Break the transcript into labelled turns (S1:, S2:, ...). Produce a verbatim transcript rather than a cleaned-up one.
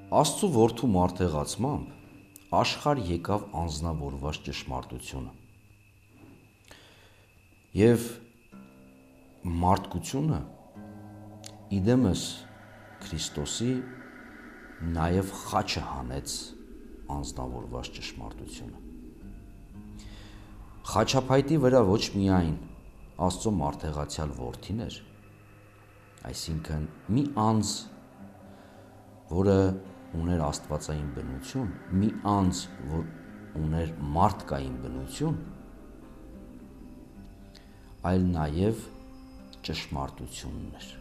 S1: Աստծու որդու մարդեղացմամբ աշխարհ եկավ անձնավորված ճշմարտությունը, և մարդկությունը իդեմս Քրիստոսի նաև խաչը հանեց անձնավորված ճշմարտությունը։ Խաչափայտի վրա ոչ միայն Աստծո մարդեղացյալ որդին էր, այսինքն մի անձ, որը ուներ աստվածային բնություն, մի անձ, որ ուներ մարդկային բնություն, այլ նաև ճշմարտությունն էր։